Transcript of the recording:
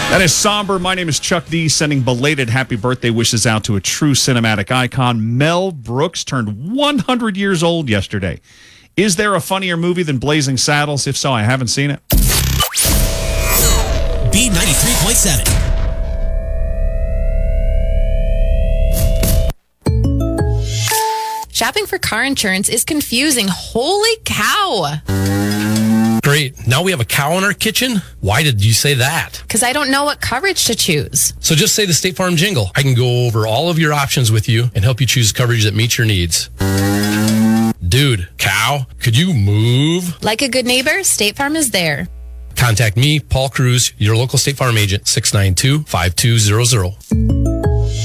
That is somber. My name is Chuck D, sending belated happy birthday wishes out to a true cinematic icon. Mel Brooks turned 100 years old yesterday. Is there a funnier movie than Blazing Saddles? If so, I haven't seen it. B93.7. Shopping for car insurance is confusing. Holy cow. Great. Now we have a cow in our kitchen? Why did you say that? Because I don't know what coverage to choose. So just say the State Farm jingle. I can go over all of your options with you and help you choose coverage that meets your needs. Dude, cow, could you move? Like a good neighbor, State Farm is there. Contact me, Paul Cruz, your local State Farm agent, 692-5200.